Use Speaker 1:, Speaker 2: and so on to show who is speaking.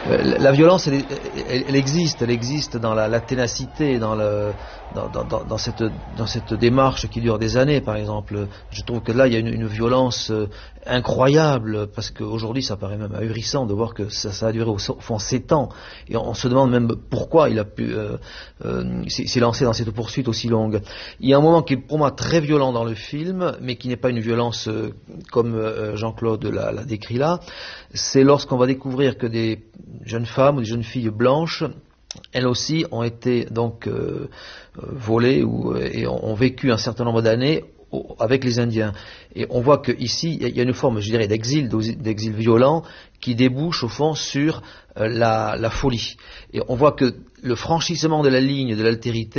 Speaker 1: La violence, elle existe dans la ténacité, dans cette démarche qui dure des années, par exemple. Je trouve que là, il y a une violence incroyable, parce qu'aujourd'hui, ça paraît même ahurissant de voir que ça a duré au fond 7 ans. Et on se demande même pourquoi il a pu s'est lancé dans cette poursuite aussi longue. Il y a un moment qui est pour moi très violent dans le film, mais qui n'est pas une violence comme Jean-Claude l'a décrit là. C'est lorsqu'on va découvrir que des jeunes femmes ou des jeunes filles blanches, elles aussi ont été donc volées et ont vécu un certain nombre d'années avec les Indiens. Et on voit qu'ici, il y a une forme, je dirais, d'exil violent qui débouche au fond sur la folie. Et on voit que le franchissement de la ligne de l'altérité